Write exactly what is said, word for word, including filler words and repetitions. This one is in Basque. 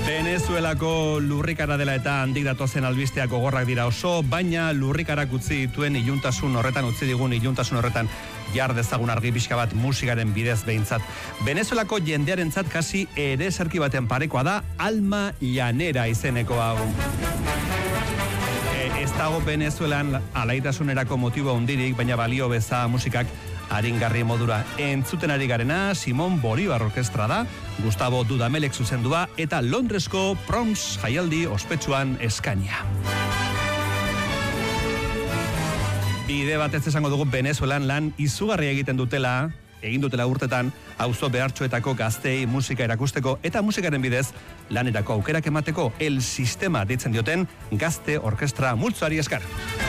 Venezuelako lurrikara dela eta handik datozen albisteak gogorrak dira oso, baina lurrikarak utzi dituen iluntasun horretan, utzi digun iluntasun horretan jar dezagun argi pixka bat musikaren bidez behintzat. Venezuelako jendearentzat kasi ere eserki baten parekoa da Alma Llanera izeneko hau. E, ez dago Venezuelan alaitasunerako motibo handirik, baina balio beza musikak aringarri modura. Entzuten ari garena Simon Bolivar orkestra da, Gustavo Dudamelek zuzendua eta Londresko Proms jaialdi ospetsuan eskainia. Bide batez esango dugu Venezuelan lan izugarria egiten dutela, egin dutela urtetan, auzo behartxoetako gaztei musika erakusteko eta musikaren bidez lanerako aukerak emateko El Sistema ditzen dioten gazte orkestra multzoari eskar.